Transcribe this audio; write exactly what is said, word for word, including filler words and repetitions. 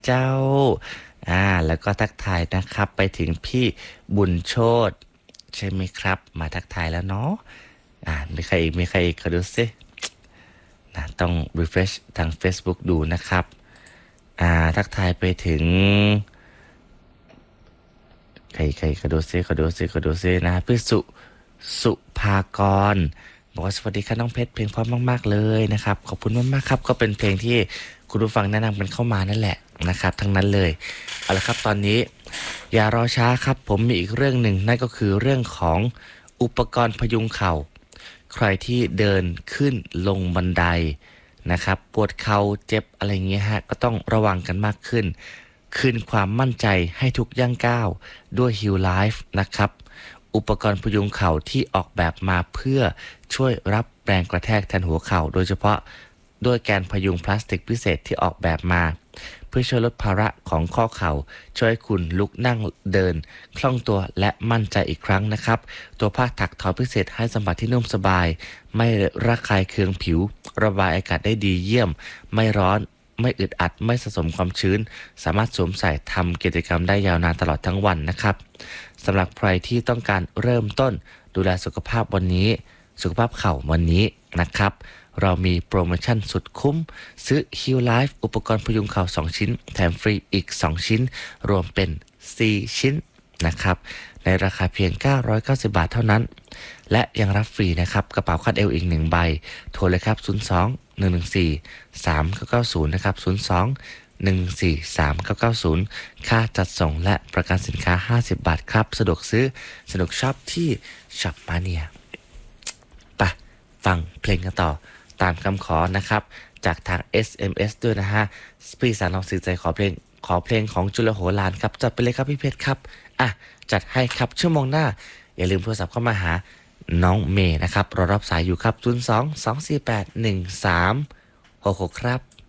เจ้าอ่าแล้วก็ทักทายนะครับไปถึงพี่บุญโชตใช่ไหมครับมาทักทายแล้วเนาะอ่ามีใครอีกมีใครอีกขอดูสินะต้อง refresh ทาง Facebook ดูนะครับอ่าทักทายไปถึงใครใครขอดูซิขอดูซิขอดูซินะพี่สุสุภากรบอกว่าสวัสดีค่ะน้องเพชรเพลงเพราะมากๆเลยนะครับขอบคุณมากๆครับก็เป็นเพลงที่คุณผู้ฟังแนะนำกันเข้ามานั่นแหละนะครับทั้งนั้นเลยเอาละครับตอนนี้อย่ารอช้าครับผมมีอีกเรื่องหนึ่งนั่นก็คือเรื่องของอุปกรณ์พยุงเข่าใครที่เดินขึ้นลงบันไดนะครับปวดเข่าเจ็บอะไรเงี้ยฮะก็ต้องระวังกันมากขึ้นคืนความมั่นใจให้ทุกย่างก้าวด้วย Heal Life นะครับอุปกรณ์พยุงเข่าที่ออกแบบมาเพื่อช่วยรับแรงกระแทกแทนหัวเข่าโดยเฉพาะด้วยแกนพยุงพลาสติกพิเศษที่ออกแบบมาเพื่อช่วยลดภาระของข้อเข่าช่วยให้คุณลุกนั่งเดินคล่องตัวและมั่นใจอีกครั้งนะครับตัวผ้าถักทอพิเศษให้สัมผัสที่นุ่มสบายไม่ระคายเคืองผิวระบายอากาศได้ดีเยี่ยมไม่ร้อนไม่อึดอัดไม่สะสมความชื้นสามารถสวมใส่ทำกิจกรรมได้ยาวนานตลอดทั้งวันนะครับสำหรับใครที่ต้องการเริ่มต้นดูแลสุขภาพวันนี้สุขภาพเข่าวันนี้นะครับเรามีโปรโมชั่นสุดคุ้มซื้อ Heal Life อุปกรณ์พยุงเข่าสองชิ้นแถมฟรีอีกสองชิ้นรวมเป็นสี่ชิ้นนะครับในราคาเพียงเก้าร้อยเก้าสิบบาทเท่านั้นและยังรับฟรีนะครับกระเป๋าคาดเอวอีกหนึ่งใบโทรเลยครับศูนย์ สอง หนึ่ง หนึ่ง สี่ สาม เก้า เก้า ศูนย์นะครับศูนย์ สอง หนึ่ง สี่ สาม เก้า เก้า ศูนย์ค่าจัดส่งและประกันสินค้าห้าสิบบาทครับสะดวกซื้อสนุกช็อปที่ช็อปมาเนียไปฟังเพลงกันต่อตามคำขอนะครับจากทาง เอส เอ็ม เอส ด้วยนะฮะพี่สาวน้องสื่อใจขอเพลงขอเพลงของจุลโหฬารครับจัดไปเลยครับพี่เพชรครับอ่ะจัดให้ครับชั่วโมงหน้าอย่าลืมโทรศัพท์เข้ามาหาน้องเมย์นะครับรอรับสายอยู่ครับศูนย์ สอง สอง สี่ แปด หนึ่ง สาม หก หกครับ